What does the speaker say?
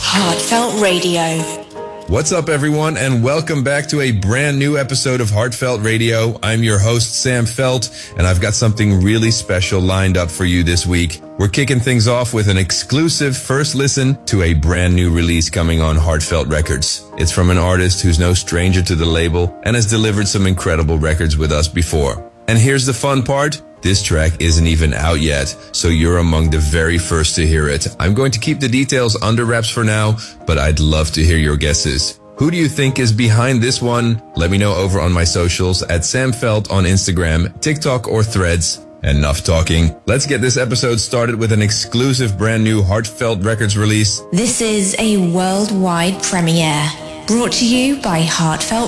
Heartfelt Radio. What's up, everyone, and welcome back to a brand new episode of Heartfelt Radio. I'm your host, Sam Felt, and I've got something really special lined up for you this week. We're kicking things off with an exclusive first listen to a brand new release coming on Heartfelt Records. It's from an artist who's no stranger to the label and has delivered some incredible records with us before. And here's the fun part. This track isn't even out yet, so you're among the very first to hear it. I'm going to keep the details under wraps for now, but I'd love to hear your guesses. Who do you think is behind this one? Let me know over on my socials at Sam Felt on Instagram, TikTok, or Threads. Enough talking. Let's get this episode started with an exclusive brand new Heartfelt Records release. This is a worldwide premiere, brought to you by Heartfelt